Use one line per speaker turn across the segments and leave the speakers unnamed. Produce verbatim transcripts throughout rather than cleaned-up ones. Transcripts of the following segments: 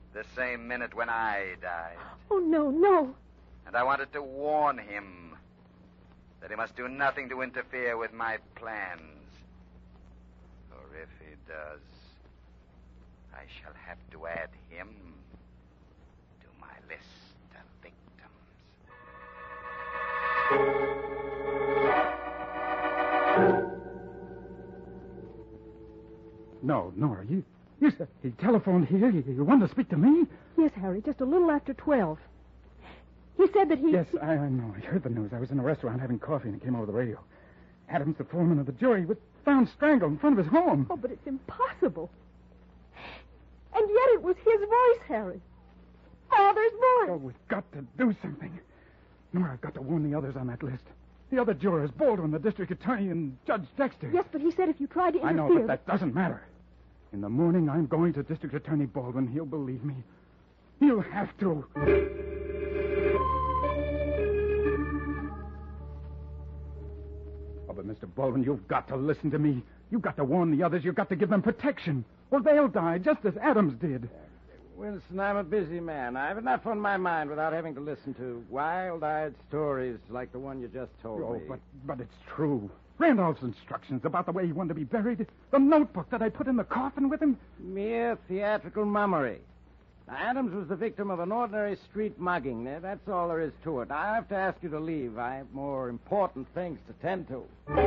The same minute when I died.
Oh, no, no.
And I wanted to warn him that he must do nothing to interfere with my plans. For if he does, I shall have to add him to my list of victims.
No, Nora, you, you said he telephoned here. You, you wanted to speak to me?
Yes, Harry, just a little after twelve. He said that he...
Yes, I, I know. I heard the news. I was in a restaurant having coffee, and it came over the radio. Adams, the foreman of the jury, was found strangled in front of his home.
Oh, but it's impossible. And yet it was his voice, Harry. Father's voice.
Oh, we've got to do something. Nora, I've got to warn the others on that list. The other jurors, Baldwin, the district attorney, and Judge Dexter.
Yes, but he said if you tried to interfere...
I know, but that doesn't matter. In the morning, I'm going to District Attorney Baldwin. He'll believe me. He'll have to. Oh, but Mister Baldwin, you've got to listen to me. You've got to warn the others. You've got to give them protection. Or they'll die, just as Adams did.
Wilson, I'm a busy man. I have enough on my mind without having to listen to wild-eyed stories like the one you just told
oh,
me.
but, but it's true. Randolph's instructions about the way he wanted to be buried, the notebook that I put in the coffin with him.
Mere theatrical mummery. Now, Adams was the victim of an ordinary street mugging. That's all there is to it. I have to ask you to leave. I have more important things to tend to.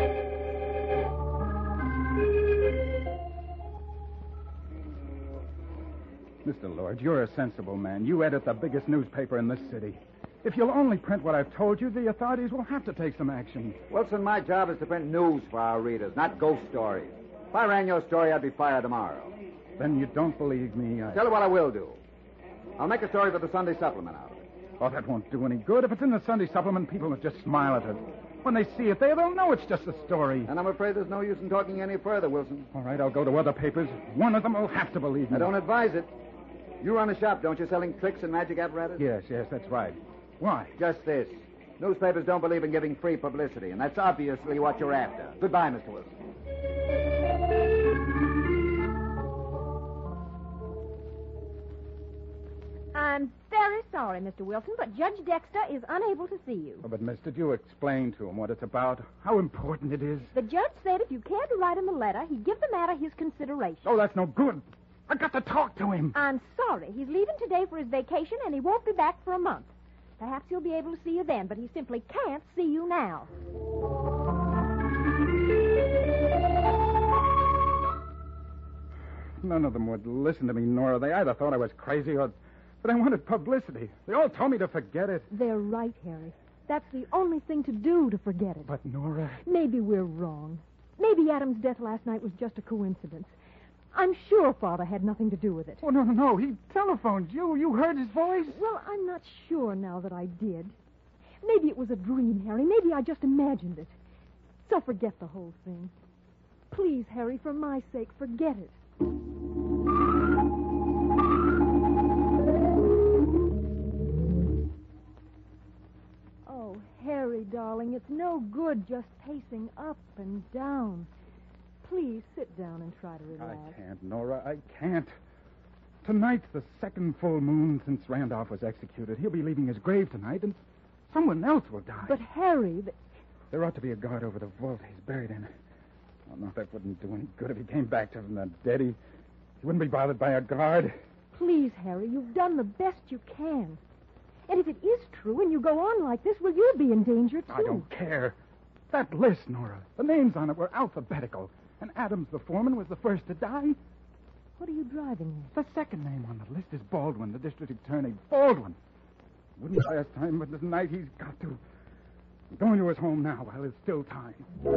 Mister Lord, you're a sensible man. You edit the biggest newspaper in this city. If you'll only print what I've told you, the authorities will have to take some action.
Wilson, my job is to print news for our readers, not ghost stories. If I ran your story, I'd be fired tomorrow.
Then you don't believe me. I...
Tell you what I will do. I'll make a story for the Sunday supplement out of it.
Oh, that won't do any good. If it's in the Sunday supplement, people will just smile at it. When they see it there, they'll know it's just a story.
And I'm afraid there's no use in talking any further, Wilson.
All right, I'll go to other papers. One of them will have to believe me.
I don't advise it. You run a shop, don't you, selling tricks and magic apparatus?
Yes, yes, that's right. Why?
Just this. Newspapers don't believe in giving free publicity, and that's obviously what you're after. Goodbye, Mister Wilson.
I'm very sorry, Mister Wilson, but Judge Dexter is unable to see you.
Oh, but, miss, did you explain to him what it's about? How important it is?
The judge said if you cared to write him a letter, he'd give the matter his consideration.
Oh, that's no good. I got to talk to him.
I'm sorry. He's leaving today for his vacation, and he won't be back for a month. Perhaps he'll be able to see you then, but he simply can't see you now.
None of them would listen to me, Nora. They either thought I was crazy or... But I wanted publicity. They all told me to forget it.
They're right, Harry. That's the only thing to do to forget it.
But, Nora...
Maybe we're wrong. Maybe Adam's death last night was just a coincidence. I'm sure Father had nothing to do with it.
Oh, no, no, no. He telephoned you. You heard his voice?
Well, I'm not sure now that I did. Maybe it was a dream, Harry. Maybe I just imagined it. So forget the whole thing. Please, Harry, for my sake, forget it. Oh, Harry, darling, it's no good just pacing up and down. Please sit down and try to relax.
I can't, Nora. I can't. Tonight's the second full moon since Randolph was executed. He'll be leaving his grave tonight, and someone else will die.
But, Harry... The...
There ought to be a guard over the vault he's buried in. Oh, no, that wouldn't do any good if he came back to him the dead. He, he wouldn't be bothered by a guard.
Please, Harry, you've done the best you can. And if it is true and you go on like this, well, you'll be in danger, too.
I don't care. That list, Nora, the names on it were alphabetical. And Adams, the foreman, was the first to die.
What are you driving at?
The second name on the list is Baldwin, the district attorney. Baldwin. Wouldn't last time, but tonight he's got to. I'm going to his home now while there's still time.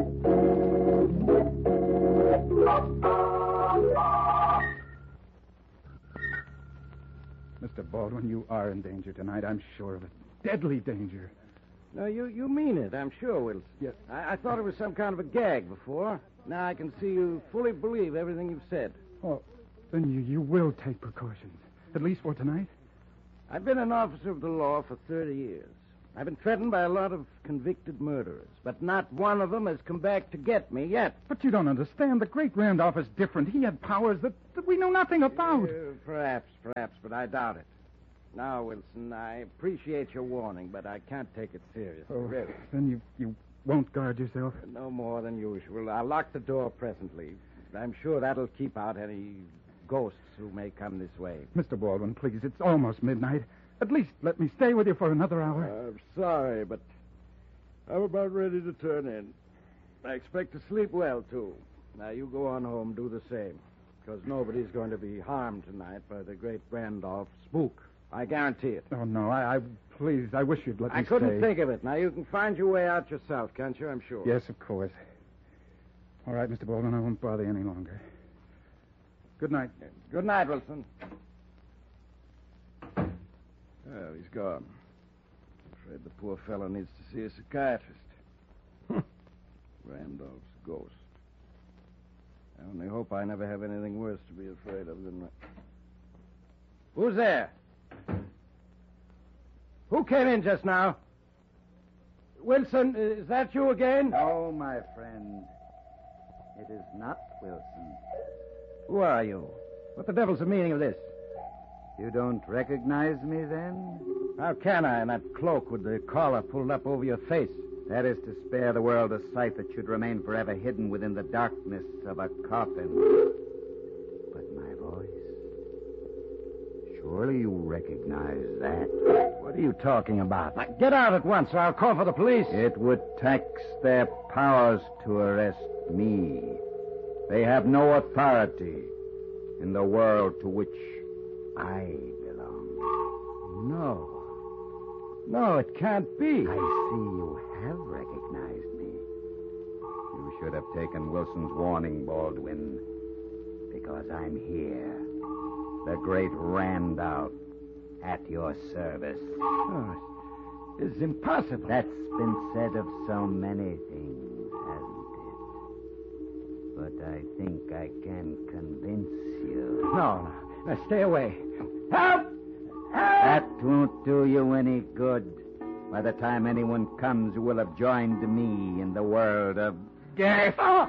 Mister Baldwin, you are in danger tonight. I'm sure of it. Deadly danger.
No, you, you mean it, I'm sure, Wilson.
Yes.
I, I thought it was some kind of a gag before. Now I can see you fully believe everything you've said.
Oh, then you, you will take precautions, at least for tonight?
I've been an officer of the law for thirty years. I've been threatened by a lot of convicted murderers, but not one of them has come back to get me yet.
But you don't understand. The great Randolph is different. He had powers that, that we know nothing about.
Uh, perhaps, perhaps, but I doubt it. Now, Wilson, I appreciate your warning, but I can't take it seriously.
Oh,
really.
Then you, you won't guard yourself?
No more than usual. I'll lock the door presently. I'm sure that'll keep out any ghosts who may come this way.
Mister Baldwin, please, it's almost midnight. At least let me stay with you for another hour.
I'm sorry, but I'm about ready to turn in. I expect to sleep well, too. Now, you go on home, do the same, because nobody's going to be harmed tonight by the great Randolph spook. I guarantee it.
Oh, no, I, I please, I wish you'd let me
I couldn't
stay.
think of it. Now, you can find your way out yourself, can't you? I'm sure.
Yes, of course. All right, Mister Baldwin, I won't bother you any longer. Good night.
Good night, Wilson. Well, he's gone. Afraid the poor fellow needs to see a psychiatrist. Randolph's ghost. I only hope I never have anything worse to be afraid of than... Who's there? Who came in just now? Wilson, is that you again?
No, my friend. It is not Wilson.
Who are you? What the devil's the meaning of this?
You don't recognize me, then?
How can I in that cloak with the collar pulled up over your face?
That is to spare the world a sight that should remain forever hidden within the darkness of a coffin. But my voice... Surely you recognize that.
What are you talking about? Now, get out at once or I'll call for the police.
It would tax their powers to arrest me. They have no authority in the world to which I belong.
No. No, it can't be.
I see you have recognized me. You should have taken Wilson's warning, Baldwin, because I'm here, the great Randolph, at your service.
Oh, it's impossible.
That's been said of so many things, hasn't it? But I think I can convince you.
No, no. Now, stay away. Help! Help!
That won't do you any good. By the time anyone comes, you will have joined me in the world of death. Oh!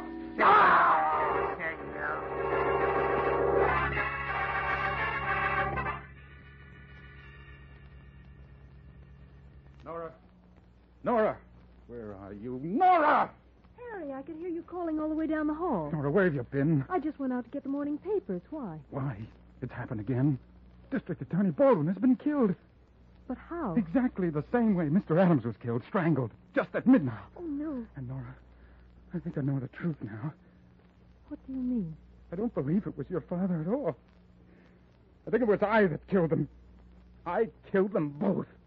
Nora! Nora! Where are you? Nora!
Harry, I could hear you calling all the way down the hall.
Nora, where have you been?
I just went out to get the morning papers. Why?
Why? It's happened again. District Attorney Baldwin has been killed.
But how?
Exactly the same way Mister Adams was killed, strangled, just at midnight.
Oh, no.
And Nora, I think I know the truth now.
What do you mean?
I don't believe it was your father at all. I think it was I that killed them. I killed them both.